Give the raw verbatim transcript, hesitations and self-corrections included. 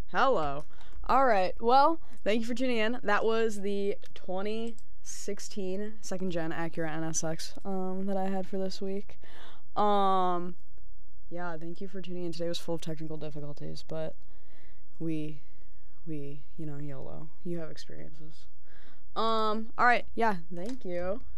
Hello. All right. Well, thank you for tuning in. That was the twenty sixteen second gen Acura N S X um, that I had for this week. Um, yeah, thank you for tuning in. Today was full of technical difficulties, but we, we, you know, YOLO. You have experiences. Um, all right. Yeah, thank you.